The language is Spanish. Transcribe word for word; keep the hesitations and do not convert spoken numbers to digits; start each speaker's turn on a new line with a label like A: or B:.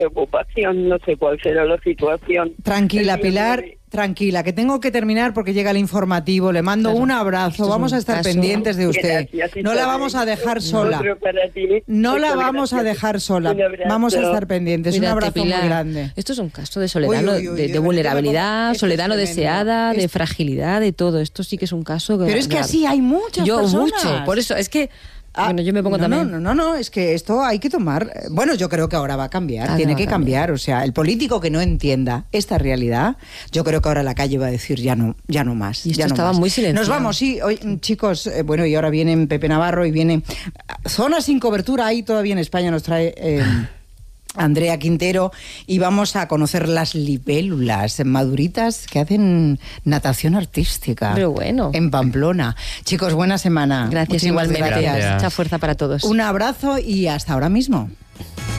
A: preocupación, no sé cuál será la situación.
B: Tranquila, Pilar, tranquila, que tengo que terminar porque llega el informativo. Le mando claro. un abrazo, vamos a estar caso. pendientes de usted. Gracias, no la vamos a dejar sola. No la vamos a dejar sola. Vamos a estar pendientes. Cuídate, un abrazo Pilar. muy grande.
C: Esto es un caso de soledad, uy, uy, uy, de, de vulnerabilidad, soledad no deseada, de fragilidad, de todo. Esto sí que es un caso.
B: Pero es que
C: grave.
B: así hay muchas
C: Yo,
B: personas.
C: mucho, por eso, es que... Ah, bueno, yo me pongo
B: no,
C: también.
B: No, no, no, es que esto hay que tomar. Bueno, yo creo que ahora va a cambiar, ah, tiene que cambiar. cambiar. O sea, el político que no entienda esta realidad, yo creo que ahora la calle va a decir ya no, ya no más.
C: Y esto
B: ya no
C: estaba
B: más.
C: muy silenciado.
B: Nos vamos, sí, hoy, chicos, eh, bueno, y ahora viene Pepe Navarro y viene Zona sin cobertura, ahí todavía en España nos trae. Eh, Andrea Quintero, y vamos a conocer las libélulas maduritas que hacen natación artística.
C: Pero bueno.
B: En Pamplona. Chicos, buena semana.
C: Gracias, igualmente.
B: Gracias.
C: Mucha fuerza para todos.
B: Un abrazo y hasta ahora mismo.